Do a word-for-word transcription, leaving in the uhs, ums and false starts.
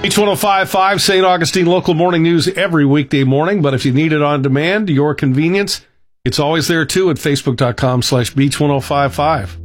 Beach one oh five point five, Saint Augustine local morning news every weekday morning. But if you need it on demand, your convenience, it's always there too at facebook.com slash beach1055.